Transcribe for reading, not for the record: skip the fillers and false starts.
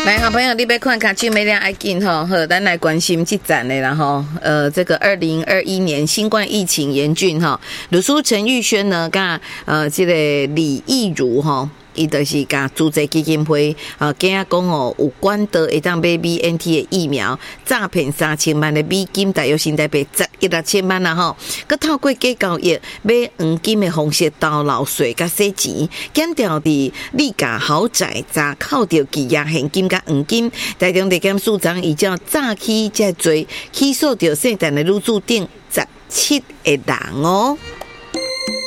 来，好朋友，你要看卡手没亮爱紧吼，好，咱来关心这站的啦吼。这个2021年新冠疫情严峻哈，律师陈玉轩呢，甲这个李义儒哈。伊就是甲组织基金会惊讲哦，有管道会当买 BNT 的疫苗，诈骗3000万的美金，大约新台币11,000万啦吼。佮透过假交易买黄金的方式倒漏税甲洗钱，减掉伫利价豪宅查扣着质押现金甲黄金。台中地检署长依照诈欺这罪起诉着姓陈的女主等17个人哦。